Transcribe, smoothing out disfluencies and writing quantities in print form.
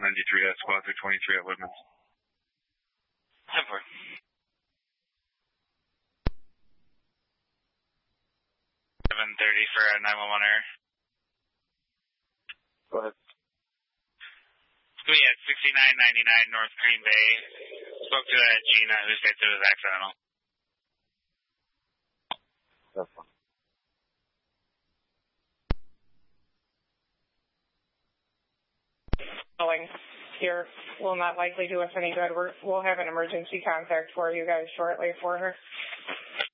93 at squad 323 at Woodman's. 10-4. 730 for a 911 error. Go ahead. We had 6999 North Green Bay. Spoke to Gina, who said it was accidental. That's fine. Calling here will not likely do us any good. We'll have an emergency contact for you guys shortly for her.